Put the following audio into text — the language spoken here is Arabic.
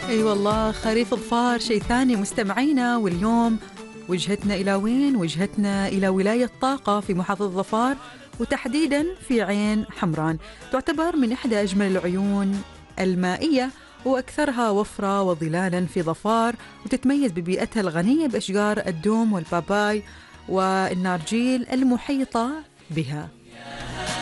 اي والله خريف ظفار شيء ثاني مستمعينا. واليوم وجهتنا إلى وين؟ وجهتنا إلى ولاية طاقة في محافظة ظفار، وتحديدا في عين حمران. تعتبر من إحدى أجمل العيون المائية وأكثرها وفرة وظلالا في ظفار، وتتميز ببيئتها الغنية بأشجار الدوم والباباي والنارجيل المحيطة بها.